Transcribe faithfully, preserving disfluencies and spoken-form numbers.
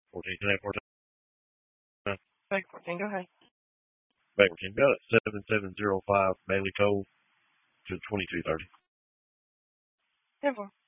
fourteen, can I have fourteen? Back fourteen, go ahead. Back fourteen, got it. seven seven zero five Bailey Cove to twenty-two thirty. ten four.